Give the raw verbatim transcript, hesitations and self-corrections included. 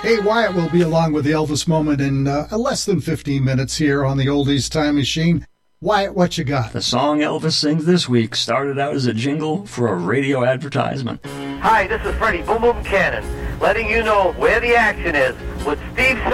Hey, Wyatt will be along with the Elvis moment in uh, less than fifteen minutes here on the Oldies Time Machine. Wyatt, what you got? The song Elvis sings this week started out as a jingle for a radio advertisement. Hi, this is Freddie Boom Boom Cannon, letting you know where the action is with Steve